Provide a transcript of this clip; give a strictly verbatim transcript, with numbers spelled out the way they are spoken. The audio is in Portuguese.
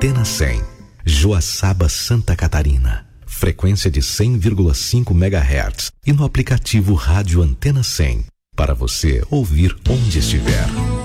Antena cem, Joaçaba, Santa Catarina. Frequência de cem vírgula cinco megahertz e no aplicativo Rádio Antena cem, para você ouvir onde estiver.